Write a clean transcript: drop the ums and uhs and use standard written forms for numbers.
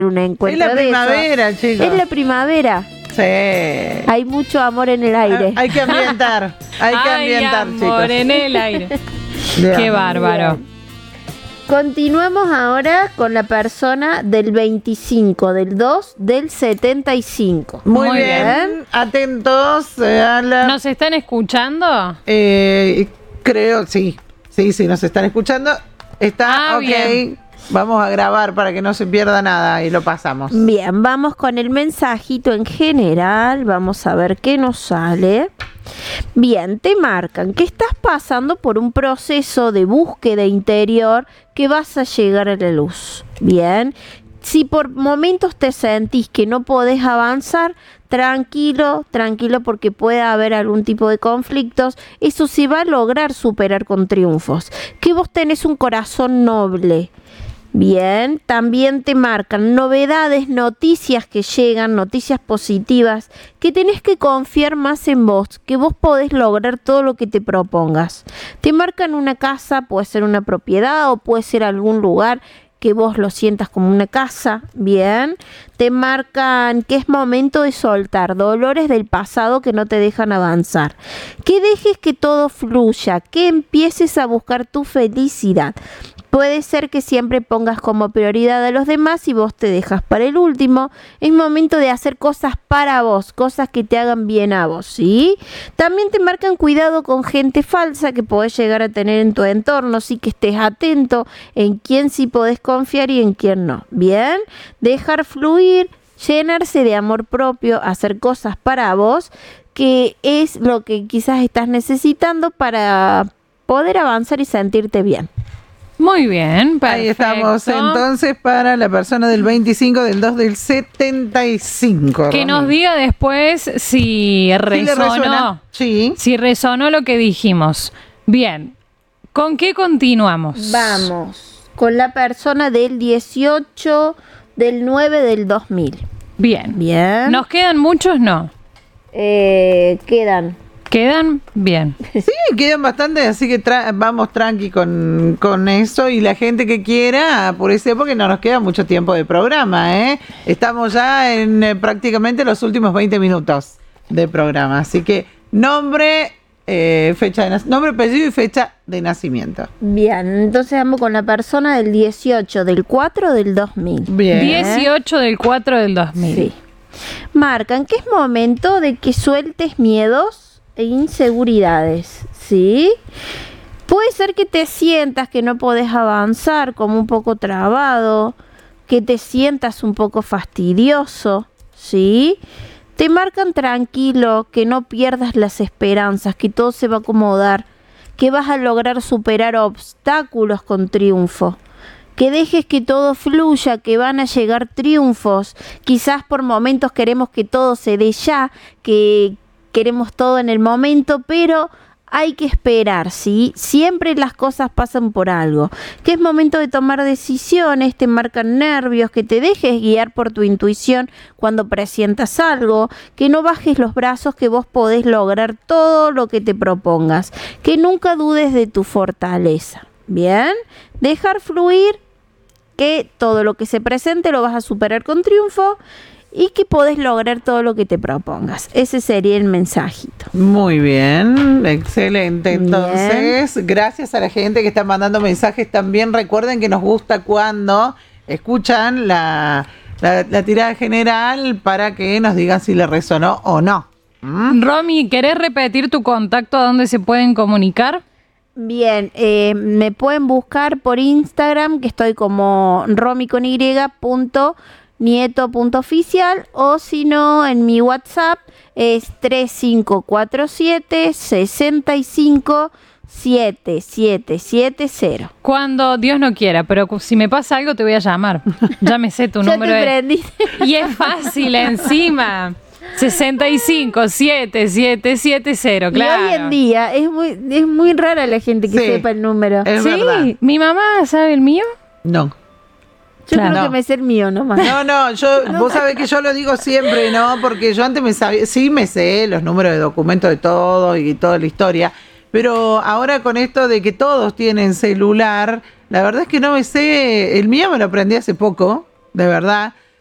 un encuentro es la primavera, chicos. Es la primavera. Sí. Hay mucho amor en el aire. Hay que ambientar. Hay que ambientar, amor chicos. en el aire. Bien. Qué bárbaro. Bien. Continuamos ahora con la persona del 25, del 2, del 75. Muy Muy bien. Atentos a la... ¿Nos están escuchando? Creo, sí. Sí, nos están escuchando. Está ok. Bien. Vamos a grabar para que no se pierda nada y lo pasamos. Bien, vamos con el mensajito en general. Vamos a ver qué nos sale. Bien, te marcan que estás pasando por un proceso de búsqueda interior que vas a llegar a la luz. Bien, si por momentos te sentís que no podés avanzar, tranquilo porque puede haber algún tipo de conflictos. Eso se va a lograr superar con triunfos. Que vos tenés un corazón noble. Bien, también te marcan novedades, noticias que llegan, noticias positivas, que tenés que confiar más en vos, que vos podés lograr todo lo que te propongas. Te marcan una casa, puede ser una propiedad o puede ser algún lugar que vos lo sientas como una casa. Bien, te marcan que es momento de soltar dolores del pasado que no te dejan avanzar, que dejes que todo fluya, que empieces a buscar tu felicidad. Puede ser que siempre pongas como prioridad a los demás y vos te dejas para el último. Es momento de hacer cosas para vos, cosas que te hagan bien a vos, ¿sí? También te marcan cuidado con gente falsa que podés llegar a tener en tu entorno, sí, que estés atento en quién sí podés confiar y en quién no. Bien, dejar fluir, llenarse de amor propio, hacer cosas para vos, que es lo que quizás estás necesitando para poder avanzar y sentirte bien. Muy bien, perfecto. Ahí estamos entonces para la persona del 25, del 2, del 75. Que nos diga después si resonó. Sí. Si resonó lo que dijimos. Bien, ¿con qué continuamos? Vamos con la persona del 18, del 9, del 2000. Bien. Bien. ¿Nos quedan muchos? No. Quedan. ¿Quedan? Bien. Sí, quedan bastante, así que vamos tranqui con eso. Y la gente que quiera, apúrese porque no nos queda mucho tiempo de programa, ¿eh? Estamos ya en prácticamente los últimos 20 minutos de programa. Así que nombre, nombre, apellido y fecha de nacimiento. Bien, entonces vamos con la persona del 18, del 4, del 2000. Bien. 18 del 4 del 2000. Sí. Marcan que es momento de que sueltes miedos e inseguridades, ¿sí? Puede ser que te sientas que no podés avanzar, como un poco trabado, que te sientas un poco fastidioso, ¿sí? Te marcan tranquilo, que no pierdas las esperanzas, que todo se va a acomodar, que vas a lograr superar obstáculos con triunfo. Que dejes que todo fluya, que van a llegar triunfos. Quizás por momentos queremos que todo se dé ya, que queremos todo en el momento, pero hay que esperar, ¿sí? Siempre las cosas pasan por algo. Que es momento de tomar decisiones, te marcan nervios, que te dejes guiar por tu intuición cuando presientas algo, que no bajes los brazos, que vos podés lograr todo lo que te propongas, que nunca dudes de tu fortaleza. Bien, dejar fluir, que todo lo que se presente lo vas a superar con triunfo y que podés lograr todo lo que te propongas. Ese sería el mensajito. Muy bien, excelente. Entonces, gracias a la gente que está mandando mensajes también. Recuerden que nos gusta cuando escuchan la tirada general para que nos digan si les resonó o no. Romy, ¿querés repetir tu contacto a dónde se pueden comunicar? Bien, me pueden buscar por Instagram, que estoy como romy.nieto.oficial, o si no, en mi WhatsApp es 3547 65 7770. Cuando Dios no quiera, pero si me pasa algo te voy a llamar. Ya me sé tu Ya número. te prendiste. Y es fácil encima. 65 7770, claro. Y hoy en día es muy rara la gente que sepa el número. Es verdad. Sí, mi mamá sabe el mío. No. Yo Claro. creo que me sé el mío nomás. Vos sabés que yo lo digo siempre, ¿no? Porque yo antes me sé los números de documentos de todo y toda la historia, pero ahora con esto de que todos tienen celular, la verdad es que no me sé, el mío me lo aprendí hace poco, de verdad,